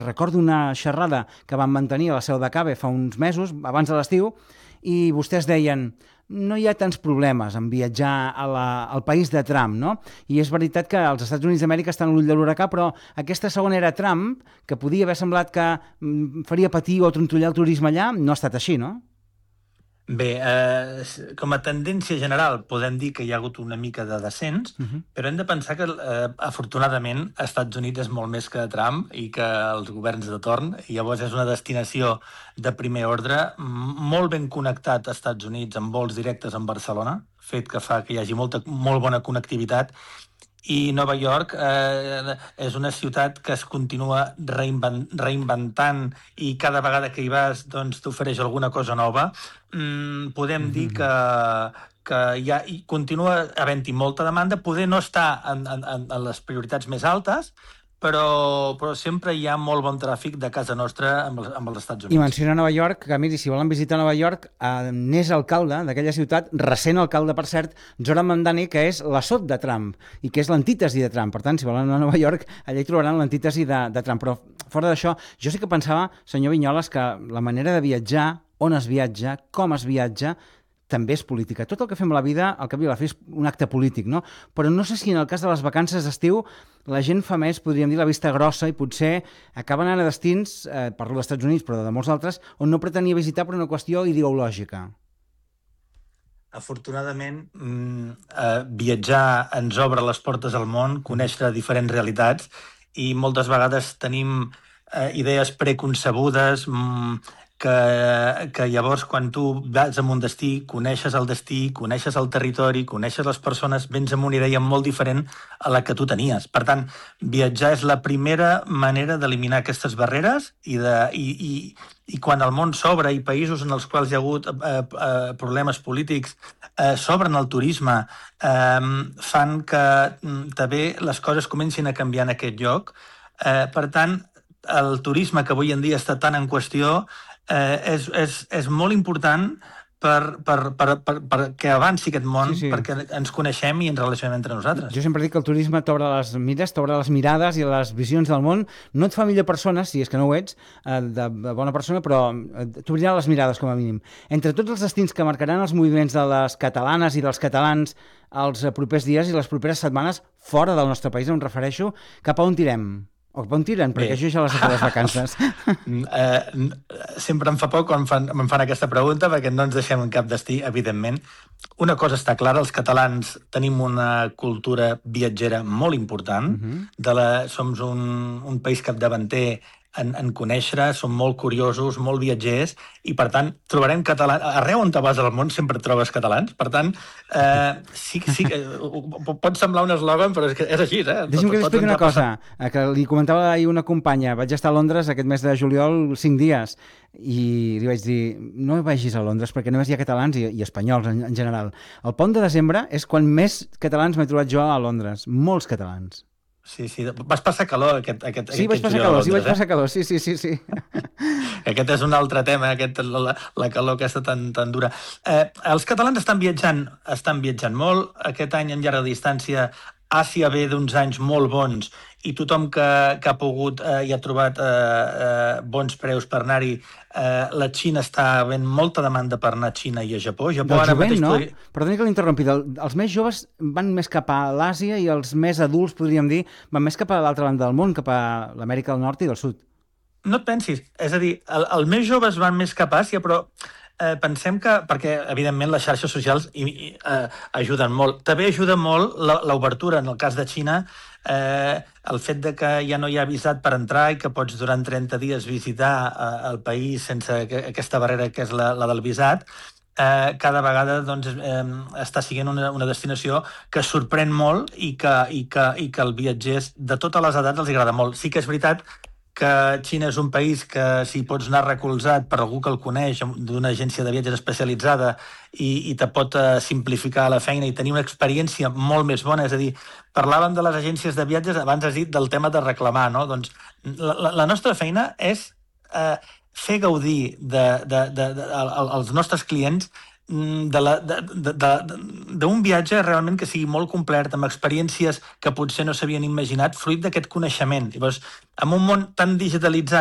Recordo una xerrada que van mantenir a la seu de Cabe fa uns mesos, abans de l'estiu, i vostès deien no hi ha tants problemes en viatjar al país de Trump, no? I és veritat que els Estats Units d'Amèrica estan a l'ull de l'huracà, però aquesta segona era Trump, que podia haver semblat que faria patir o trontollar el turisme allà, no ha estat així, no? Bé, com a tendència general podem dir que hi ha hagut una mica de descens, però hem de pensar que afortunadament als Estats Units és molt més que Trump i que els governs de torn, i llavors és una destinació de primer ordre, molt ben connectat als Estats Units amb vols directes amb Barcelona, fet que fa que hi hagi molt bona connectivitat. I Nova York és una ciutat que es continua reinventant i cada vegada que hi vas doncs, t'ofereix alguna cosa nova. Podem dir que hi continua havent-hi molta demanda, poder no estar en les prioritats més altes, però sempre hi ha molt bon tràfic de casa nostra amb els Estats Units. I menciona Nova York, que miri, si volen visitar Nova York, n'és alcalde d'aquella ciutat, recent alcalde, per cert, Zoran Mamdani, que és l'assot de Trump i que és l'antítesi de Trump. Per tant, si volen anar a Nova York, allà hi trobaran l'antítesi de Trump. Però fora d'això, jo sí que pensava, senyor Viñolas, que la manera de viatjar, on es viatja, com es viatja, també és política. Tot el que fem a la vida, al cap i a la fi, és un acte polític, no? Però no sé si en el cas de les vacances d'estiu la gent fa més, podríem dir, la vista grossa i potser acaba anant a destins, parlo dels Estats Units, però de molts altres, on no pretenia visitar per una qüestió ideològica. Afortunadament, viatjar ens obre les portes al món, conèixer diferents realitats, i moltes vegades tenim idees preconcebudes, que llavors quan tu vas a un destí, coneixes el destí, coneixes el territori, coneixes les persones, vens amb una idea molt diferent a la que tu tenies. Per tant, viatjar és la primera manera d'eliminar aquestes barreres i quan el món s'obre i països en els quals hi ha hagut problemes polítics s'obren al turisme, fan que també les coses comencin a canviar en aquest lloc. Per tant, el turisme que avui en dia està tan en qüestió és molt important perquè avanci aquest món, perquè ens coneixem i ens relacionem entre nosaltres. Jo sempre dic que el turisme t'obre les mires, t'obre les mirades i les visions del món. No et fa millor persona, si és que no ho ets, de bona persona, però t'obrirà les mirades, com a mínim. Entre tots els destins que marcaran els moviments de les catalanes i dels catalans els propers dies i les properes setmanes, fora del nostre país, em refereixo, cap a on tirem? O cap on tiren? Perquè jo ja les he fet les vacances. Sempre em fa por quan em fan aquesta pregunta, perquè no ens deixem en cap destí, evidentment. Una cosa està clara, els catalans tenim una cultura viatgera molt important. Som un país capdavanter en conèixer, som molt curiosos, molt viatgers, i per tant trobarem catalans. Arreu on te vas al món sempre trobes catalans. Per tant, sí pot semblar un eslògan, però és així. Deixa'm que li expliqui una cosa, que li comentava ahir una companya. Vaig estar a Londres aquest mes de juliol 5 dies i li vaig dir, no vagis a Londres perquè només hi ha catalans i espanyols en general. El pont de desembre és quan més catalans m'he trobat jo a Londres, molts catalans. Sí, vas passar calor aquest Sí, vaig passar calor, sí. Aquest és un altre tema, la calor aquesta tan dura. Els catalans estan viatjant molt. Aquest any en llarga distància Àsia ve d'uns anys molt bons i tothom que ha pogut i ha trobat bons preus per anar-hi. La Xina està havent molta demanda per anar a Xina i a Japó. Del jovent, no? Perdoni que l'interrompi. Els més joves van més cap a l'Àsia i els més adults, podríem dir, van més cap a l'altra banda del món, cap a l'Amèrica del Nord i del Sud. No et pensis. És a dir, els més joves van més cap a Àsia, però pensem que, perquè evidentment les xarxes socials ajuden molt. També ajuda molt l'obertura, en el cas de Xina, el fet de que ja no hi ha visat per entrar i que pots durant 30 dies visitar el país sense aquesta barrera que és la del visat, cada vegada doncs, està sent una destinació que sorprèn molt i que els viatgers de totes les edats els agrada molt. Sí que és veritat que Xina és un país que si pots anar recolzat per algú que el coneix d'una agència de viatges especialitzada i te pot simplificar la feina i tenir una experiència molt més bona. És a dir, parlàvem de les agències de viatges, abans has dit del tema de reclamar, no? Doncs la nostra feina és fer gaudir als nostres clients d'un viatge realment que sigui molt complet, amb experiències que potser no s'havien imaginat, fruit d'aquest coneixement. Llavors, en un món tan digitalitzat